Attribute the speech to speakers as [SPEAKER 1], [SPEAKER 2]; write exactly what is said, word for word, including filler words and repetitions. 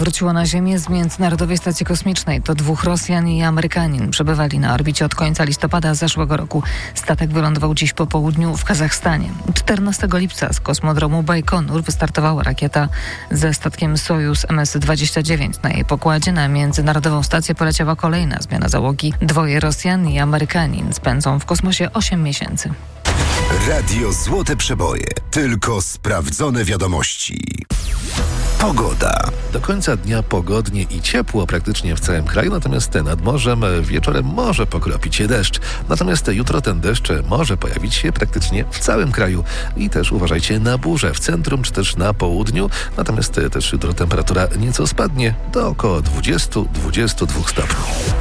[SPEAKER 1] Wróciło na Ziemię z Międzynarodowej Stacji Kosmicznej. To dwóch Rosjan i Amerykanin. Przebywali na orbicie od końca listopada zeszłego roku. Statek wylądował dziś po południu w Kazachstanie. czternastego lipca z kosmodromu Bajkonur wystartowała rakieta ze statkiem Sojuz M S dwadzieścia dziewięć. Na jej pokładzie na Międzynarodową Stację poleciała kolejna zmiana załogi. Dwoje Rosjan i Amerykanin spędzą w kosmosie osiem miesięcy.
[SPEAKER 2] Radio Złote Przeboje. Tylko sprawdzone wiadomości. Pogoda.
[SPEAKER 3] Do końca dnia pogodnie i ciepło praktycznie w całym kraju, natomiast nad morzem wieczorem może pokropić się deszcz. Natomiast jutro ten deszcz może pojawić się praktycznie w całym kraju. I też uważajcie na burze w centrum czy też na południu. Natomiast też jutro temperatura nieco spadnie do około dwudziestu do dwudziestu dwóch stopni.